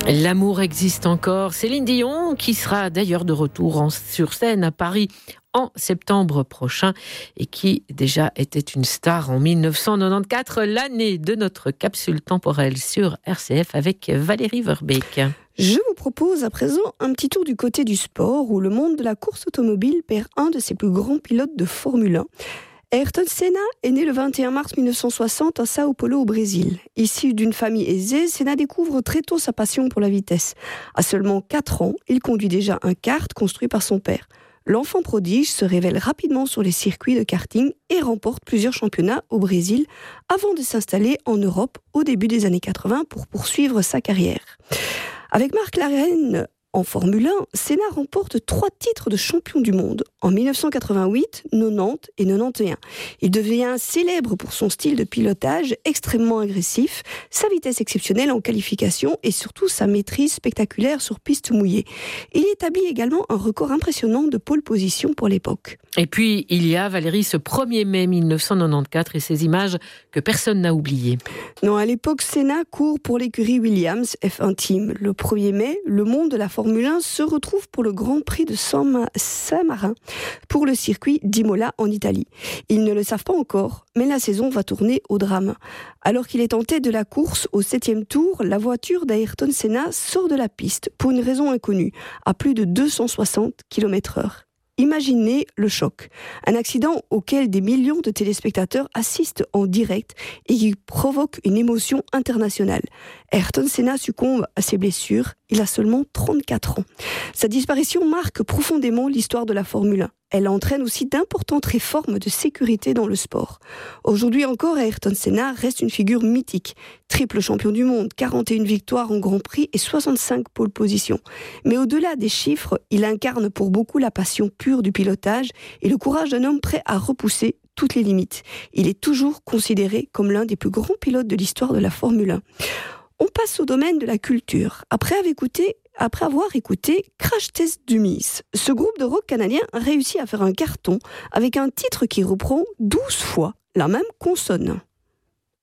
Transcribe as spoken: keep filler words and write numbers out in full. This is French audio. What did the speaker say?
L'amour existe encore. Céline Dion, qui sera d'ailleurs de retour en, sur scène à Paris en septembre prochain et qui déjà était une star en dix-neuf cent quatre-vingt-quatorze, l'année de notre capsule temporelle sur R C F avec Valérie Verbeek. Je vous propose à présent un petit tour du côté du sport où le monde de la course automobile perd un de ses plus grands pilotes de Formule un. Ayrton Senna est né le vingt et un mars mille neuf cent soixante à Sao Paulo au Brésil. Issu d'une famille aisée, Senna découvre très tôt sa passion pour la vitesse. À seulement quatre ans, il conduit déjà un kart construit par son père. L'enfant prodige se révèle rapidement sur les circuits de karting et remporte plusieurs championnats au Brésil avant de s'installer en Europe au début des années quatre-vingts pour poursuivre sa carrière. Avec McLaren en Formule un, Senna remporte trois titres de champion du monde en dix-neuf cent quatre-vingt-huit, quatre-vingt-dix et quatre-vingt-onze. Il devient célèbre pour son style de pilotage extrêmement agressif, sa vitesse exceptionnelle en qualification et surtout sa maîtrise spectaculaire sur piste mouillée. Il établit également un record impressionnant de pole position pour l'époque. Et puis, il y a, Valérie, ce premier mai mille neuf cent quatre-vingt-quatorze et ces images que personne n'a oubliées. Non, à l'époque, Senna court pour l'écurie Williams F un Team. Le premier mai, le monde de la Formule un se retrouve pour le Grand Prix de Saint-Marin pour le circuit d'Imola en Italie. Ils ne le savent pas encore, mais la saison va tourner au drame. Alors qu'il est en tête de la course au septième tour, la voiture d'Ayrton Senna sort de la piste pour une raison inconnue, à plus de deux cent soixante kilomètres heure. Imaginez le choc. Un accident auquel des millions de téléspectateurs assistent en direct et qui provoque une émotion internationale. Ayrton Senna succombe à ses blessures. Il a seulement trente-quatre ans. Sa disparition marque profondément l'histoire de la Formule un. Elle entraîne aussi d'importantes réformes de sécurité dans le sport. Aujourd'hui encore, Ayrton Senna reste une figure mythique. Triple champion du monde, quarante et une victoires en Grand Prix et soixante-cinq pole positions. Mais au-delà des chiffres, il incarne pour beaucoup la passion pure du pilotage et le courage d'un homme prêt à repousser toutes les limites. Il est toujours considéré comme l'un des plus grands pilotes de l'histoire de la Formule un. On passe au domaine de la culture. Après avoir écouté Après avoir écouté Crash Test Dummies, ce groupe de rock canadien a réussi à faire un carton avec un titre qui reprend douze fois la même consonne.